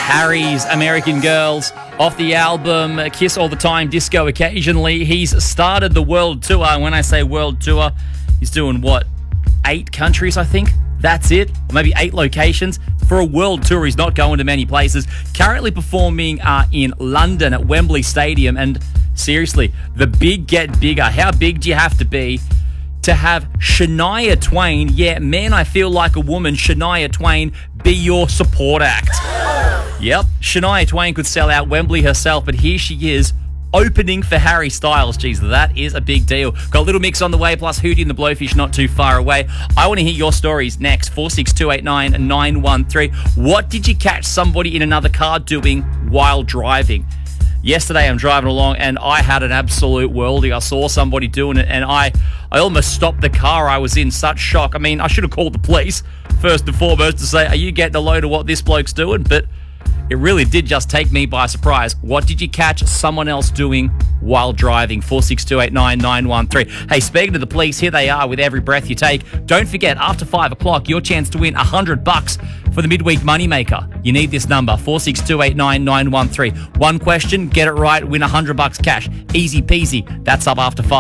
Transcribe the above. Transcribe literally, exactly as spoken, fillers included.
Harry's American Girls off the album Kiss All the Time, Disco Occasionally. He's started the world tour, and when I say world tour, he's doing what, eight countries, I think? That's it? Or maybe eight locations. For a world tour, he's not going to many places. Currently performing uh, in London at Wembley Stadium, and seriously, the big get bigger. How big do you have to be to have Shania Twain, yeah, man, I feel like a woman, Shania Twain, be your support act? Yep, Shania Twain could sell out Wembley herself, but here she is, opening for Harry Styles. Jeez, that is a big deal. Got a little mix on the way, plus Hootie and the Blowfish not too far away. I want to hear your stories next. four six two eight nine nine one three. What did you catch somebody in another car doing while driving? Yesterday I'm driving along and I had an absolute worldie. I saw somebody doing it and I, I almost stopped the car. I was in such shock. I mean, I should have called the police first and foremost to say, are you getting a load of what this bloke's doing? But it really did just take me by surprise. What did you catch someone else doing while driving? four six two eight nine nine one three. Hey, speaking to the police, here they are with Every Breath You Take. Don't forget, after five o'clock, your chance to win one hundred bucks for the midweek moneymaker. You need this number, four six two eight nine nine one three. One question, get it right, win one hundred bucks cash. Easy peasy. That's up after five.